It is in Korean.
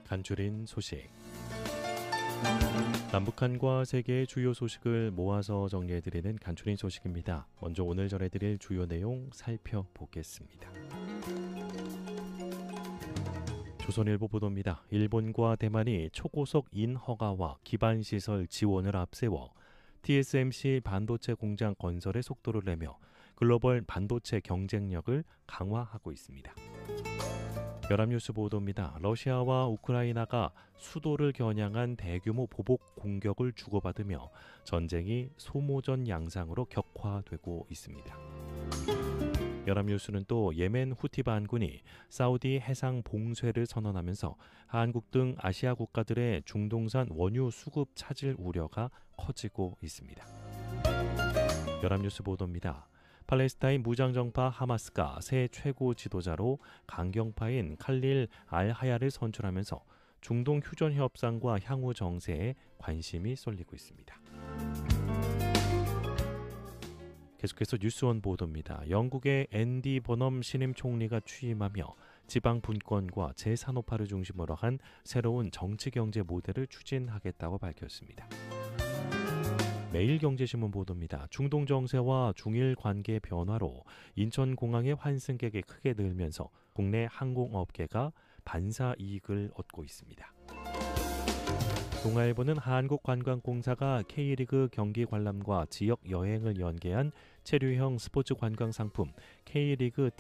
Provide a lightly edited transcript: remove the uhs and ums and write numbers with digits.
간추린 소식. 남북한과 세계의 주요 소식을 모아서 정리해드리는 간추린 소식입니다. 먼저 오늘 전해드릴 주요 내용 살펴보겠습니다. 조선일보 보도입니다. 일본과 대만이 초고속 인허가와 기반시설 지원을 앞세워 TSMC 반도체 공장 건설의 속도를 내며 글로벌 반도체 경쟁력을 강화하고 있습니다. 연합뉴스 보도입니다. 러시아와 우크라이나가 수도를 겨냥한 대규모 보복 공격을 주고받으며 전쟁이 소모전 양상으로 격화되고 있습니다. 연합뉴스는 또 예멘 후티 반군이 사우디 해상 봉쇄를 선언하면서 한국 등 아시아 국가들의 중동산 원유 수급 차질 우려가 커지고 있습니다. 연합뉴스 보도입니다. 팔레스타인 무장정파 하마스가 새 최고 지도자로 강경파인 칼릴 알하야를 선출하면서 중동 휴전 협상과 향후 정세에 관심이 쏠리고 있습니다. 계속해서 뉴스원 보도입니다. 영국의 앤디 버넘 신임 총리가 취임하며 지방 분권과 재산업화를 중심으로 한 새로운 정치경제 모델을 추진하겠다고 밝혔습니다. 매일경제신문 보도입니다. 중동 정세와 중일 관계 변화로 인천공항의 환승객이 크게 늘면서 국내 항공업계가 반사 이익을 얻고 있습니다. 동아일보는 한국관광공사가 K리그 경기 관람과 지역 여행을 연계한 체류형 스포츠 관광 상품 K리그